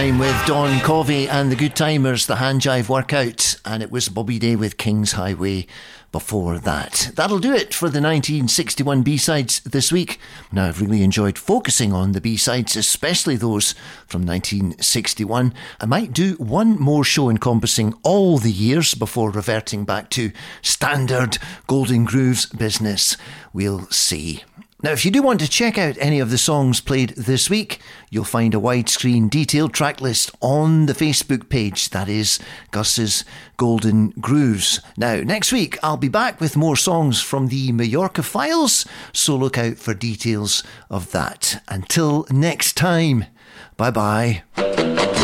With Don Covey and the Good Timers, the hand jive workout, and it was Bobby Day with King's Highway before that. That'll do it for the 1961 B-sides this week. Now, I've really enjoyed focusing on the B-sides, especially those from 1961. I might do one more show encompassing all the years before reverting back to standard Golden Grooves business. We'll see. Now, if you do want to check out any of the songs played this week, you'll find a widescreen detailed track list on the Facebook page. That is Gus's Golden Grooves. Now, next week, I'll be back with more songs from the Mallorca Files, so look out for details of that. Until next time, bye-bye.